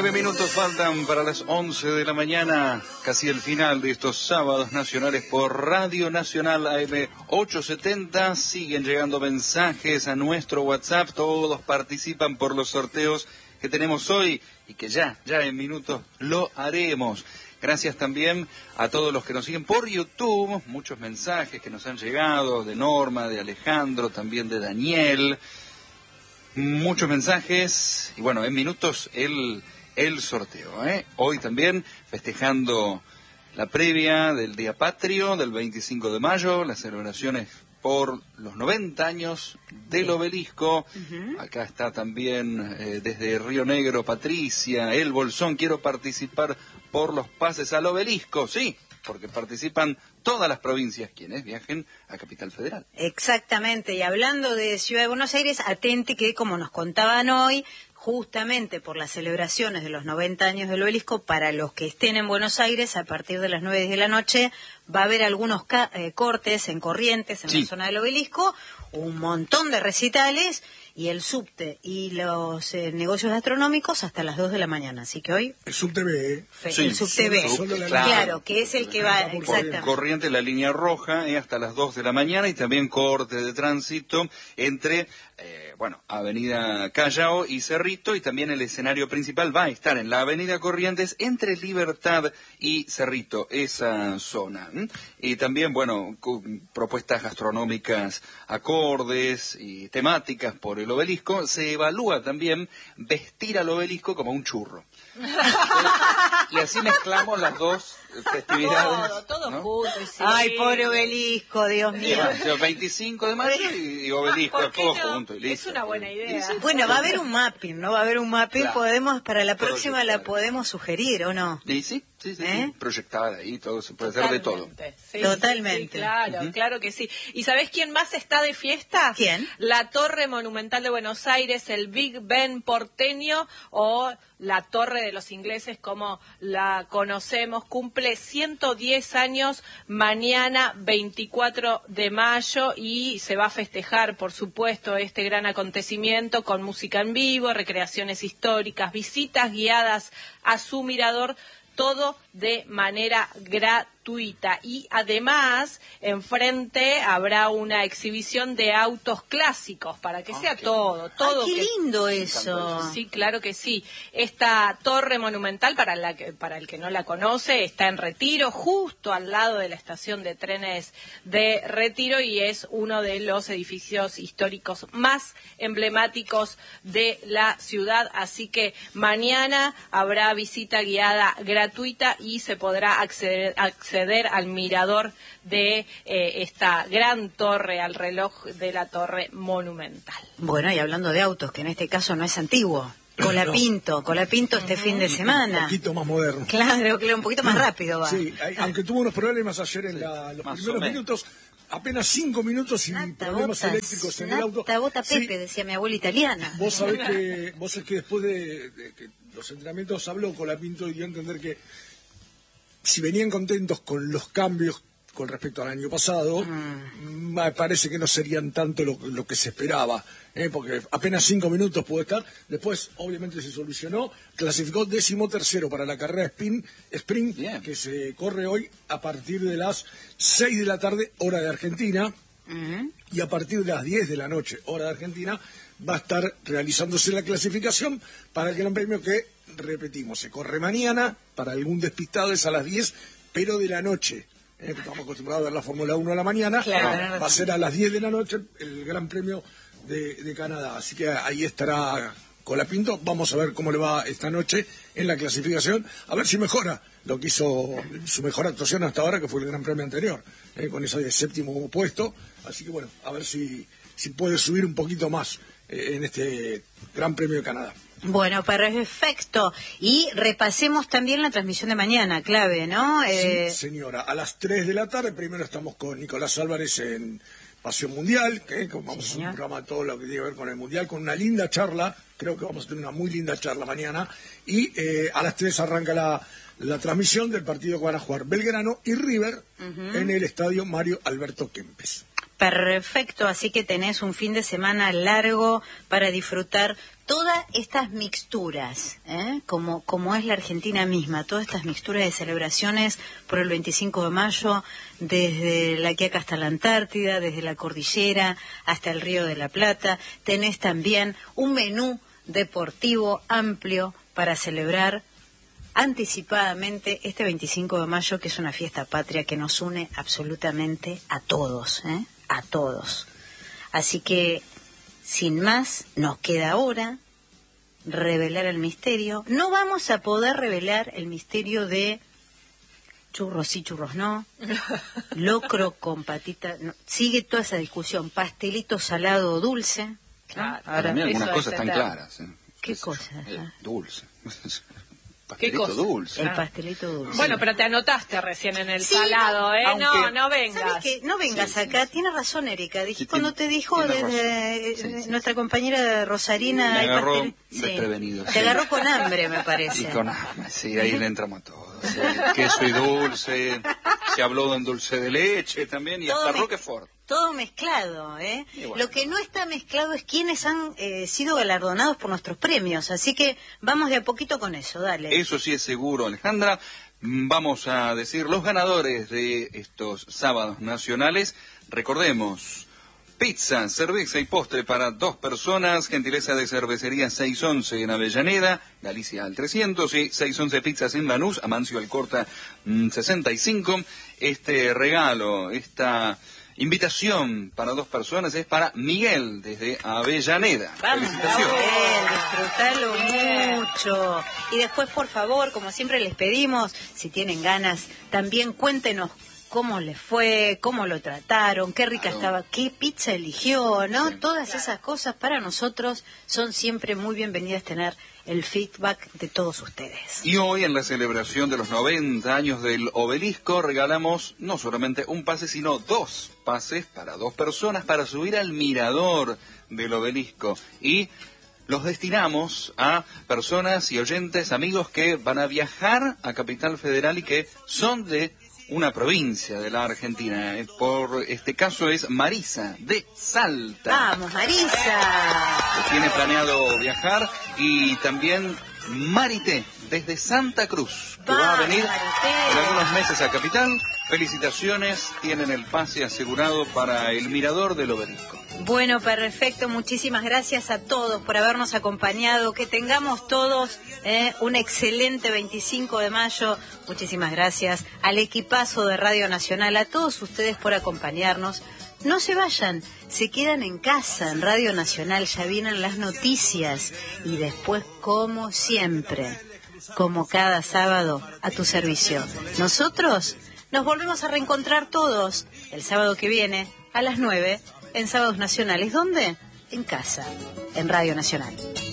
9 minutos faltan para las 11 de la mañana, casi el final de estos sábados nacionales por Radio Nacional AM 870. Siguen llegando mensajes a nuestro WhatsApp, todos participan por los sorteos que tenemos hoy y que ya en minutos lo haremos. Gracias también a todos los que nos siguen por YouTube, muchos mensajes que nos han llegado de Norma, de Alejandro, también de Daniel. Muchos mensajes y bueno, en minutos el sorteo. Hoy también festejando la previa del Día Patrio del 25 de mayo, las celebraciones por los 90 años del Obelisco. Acá está también desde Río Negro Patricia, El Bolsón, quiero participar por los pases al Obelisco, sí, porque participan todas las provincias quienes viajen a Capital Federal. Exactamente, y hablando de Ciudad de Buenos Aires, atente que como nos contaban hoy, justamente por las celebraciones de los 90 años del Obelisco, para los que estén en Buenos Aires, a partir de las 9 de la noche, va a haber algunos cortes en Corrientes, en la zona del Obelisco, un montón de recitales, y el subte y los negocios gastronómicos hasta las 2 de la mañana. Así que hoy... El subte B. El subte B, claro, que es el que va... Exactamente. Corriente, la línea roja, hasta las 2 de la mañana, y también corte de tránsito entre... Avenida Callao y Cerrito, y también el escenario principal va a estar en la Avenida Corrientes entre Libertad y Cerrito, esa zona. Y también, propuestas gastronómicas acordes y temáticas por el Obelisco. Se evalúa también vestir al Obelisco como un churro. Y así mezclamos las dos festividades. Todo ¿no? junto. Sí. Ay, pobre Obelisco, Dios mío. 25 de mayo y Obelisco, todo junto y listo. Es una buena idea. Bueno, va a haber un mapping, ¿no? Va a haber un mapping, Claro. podemos, para la próxima la podemos sugerir, ¿o no? Y sí, proyectada ahí, todo, se puede hacer de todo. Sí, Totalmente. Sí, claro que sí. ¿Y sabés quién más está de fiesta? ¿Quién? La Torre Monumental de Buenos Aires, el Big Ben porteño, o la Torre de los Ingleses, como la conocemos, cumple 110 años mañana 24 de mayo y se va a festejar, por supuesto, este gran acontecimiento con música en vivo, recreaciones históricas, visitas guiadas a su mirador, todo de manera gratuita. Y además, enfrente habrá una exhibión de autos clásicos, para que sea todo. ¡Qué lindo eso! Sí, claro que sí. Esta torre monumental, para el que no la conoce, está en Retiro, justo al lado de la estación de trenes de Retiro, y es uno de los edificios históricos más emblemáticos de la ciudad. Así mañana habrá visita guiada gratuita y se podrá acceder al mirador de esta gran torre, al reloj de la torre monumental. Bueno, y hablando de autos, que en este caso no es antiguo, Colapinto este fin de semana. Un poquito más moderno. Claro, un poquito más rápido va. Sí, aunque tuvo unos problemas ayer en los primeros minutos, apenas 5 minutos sin problemas eléctricos en el auto. Bota Pepe, decía mi abuela italiana. Vos sabés que después de que los entrenamientos habló Colapinto y dio a entender que si venían contentos con los cambios con respecto al año pasado, me parece que no serían tanto lo que se esperaba, porque apenas 5 minutos pudo estar. Después, obviamente, se solucionó. Clasificó 13º para la carrera sprint que se corre hoy a partir de las 6 de la tarde, hora de Argentina, y a partir de las 10 de la noche, hora de Argentina, va a estar realizándose la clasificación para el Gran Premio que, repetimos, se corre mañana. Para algún despistado es a las 10, pero de la noche. Estamos acostumbrados a ver la Fórmula 1 a la mañana. Claro. Va a ser a las 10 de la noche el Gran Premio de Canadá. Así que ahí estará Colapinto. Vamos a ver cómo le va esta noche en la clasificación. A ver si mejora lo que hizo su mejor actuación hasta ahora, que fue el Gran Premio anterior, con ese 7º puesto. Así que bueno, a ver si puede subir un poquito más en este Gran Premio de Canadá. Bueno, perfecto. Y repasemos también la transmisión de mañana, clave, ¿no? Sí, señora. A las 3 de la tarde, primero estamos con Nicolás Álvarez en Pasión Mundial, que vamos a hacer un programa todo lo que tiene que ver con el Mundial, con una linda charla. Creo que vamos a tener una muy linda charla mañana. Y a las 3 arranca la transmisión del partido que van a jugar Belgrano y River en el estadio Mario Alberto Kempes. Perfecto, así que tenés un fin de semana largo para disfrutar todas estas mixturas, como es la Argentina misma, todas estas mixturas de celebraciones por el 25 de mayo, desde La Quiaca hasta la Antártida, desde la cordillera hasta el Río de la Plata. Tenés también un menú deportivo amplio para celebrar anticipadamente este 25 de mayo, que es una fiesta patria que nos une absolutamente a todos, a todos. Así que, sin más, nos queda ahora revelar el misterio. No vamos a poder revelar el misterio de churros sí, churros no, locro con patita, no. Sigue toda esa discusión, pastelito salado o dulce. Claro, Para mí algunas cosas están claras. ¿Qué cosas? Dulce. ¿Qué cosa? Dulce. El pastelito dulce. Bueno, pero te anotaste recién en el Sí, salado, ¿eh? aunque- No vengas. ¿Sabes qué? No vengas Sí, acá, tiene razón Erika. Dije, Sí, cuando te dijo tiene desde razón. Sí. nuestra compañera Rosarina, Me hay agarró pastel- desprevenido, Te sí. agarró con hambre, me Y parece. con hambre, sí, ahí le entramos a todos. Sí, queso y dulce, se habló de un dulce de leche también y Todo hasta me- Roquefort. Todo mezclado, ¿eh? Y bueno. Lo que no está mezclado es quiénes han sido galardonados por nuestros premios. Así que vamos de a poquito con eso, dale. Eso sí es seguro, Alejandra. Vamos a decir los ganadores de estos sábados nacionales. Recordemos, pizza, cerveza y postre para 2 personas, gentileza de cervecería 611 en Avellaneda, Galicia al 300 y 611 pizzas en Lanús, Amancio Alcorta 65. Este regalo, esta invitación para 2 personas es para Miguel desde Avellaneda. Vamos, Felicitaciones. disfrutalo mucho. Y después, por favor, como siempre les pedimos, si tienen ganas, también cuéntenos cómo les fue, cómo lo trataron, qué rica Claro. estaba, qué pizza eligió, ¿no? Sí. Todas esas cosas para nosotros son siempre muy bienvenidas tener el feedback de todos ustedes. Y hoy, en la celebración de los 90 años del Obelisco, regalamos no solamente un pase, sino 2 pases para 2 personas para subir al mirador del Obelisco. Y los destinamos a personas y oyentes, amigos que van a viajar a Capital Federal y que son de una provincia de la Argentina. Por este caso es Marisa, de Salta. ¡Vamos, Marisa! Que tiene planeado viajar, y también Marité, desde Santa Cruz, que va a venir Marité. en algunos meses a Capital. Felicitaciones, tienen el pase asegurado para el mirador del Obelisco. Bueno, perfecto. Muchísimas gracias a todos por habernos acompañado. Que tengamos todos un excelente 25 de mayo. Muchísimas gracias al equipazo de Radio Nacional, a todos ustedes por acompañarnos. No se vayan, se quedan en casa, en Radio Nacional. Ya vienen las noticias. Y después, como siempre, como cada sábado, a tu servicio. Nosotros nos volvemos a reencontrar todos el sábado que viene a las 9 en Sábados Nacionales. ¿Dónde? En casa, en Radio Nacional.